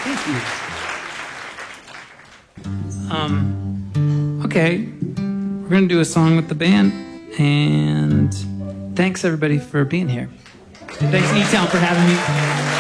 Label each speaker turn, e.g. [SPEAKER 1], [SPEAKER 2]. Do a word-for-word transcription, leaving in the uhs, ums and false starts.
[SPEAKER 1] Thank you.
[SPEAKER 2] Um, okay, we're gonna do a song with the band, and thanks everybody for being here. Thanks E-Town for having me.